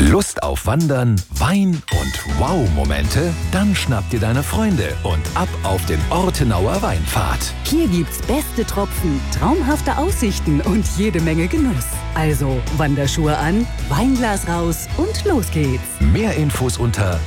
Lust auf Wandern, Wein und Wow-Momente? Dann schnapp dir deine Freunde und ab auf den Ortenauer Weinpfad. Hier gibt's beste Tropfen, traumhafte Aussichten und jede Menge Genuss. Also Wanderschuhe an, Weinglas raus und los geht's. Mehr Infos unter